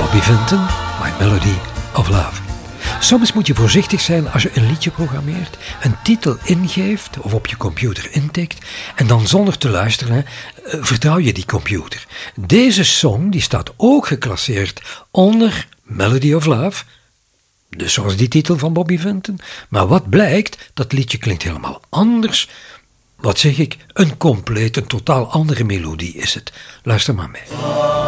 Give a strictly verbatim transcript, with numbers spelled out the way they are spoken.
Bobby Vinton, My Melody of Love. Soms moet je voorzichtig zijn als je een liedje programmeert, een titel ingeeft of op je computer intikt en dan zonder te luisteren, hè, vertrouw je die computer. Deze song die staat ook geclasseerd onder Melody of Love, dus zoals die titel van Bobby Vinton. Maar wat blijkt, dat liedje klinkt helemaal anders. Wat zeg ik? Een compleet, een totaal andere melodie is het. Luister maar mee.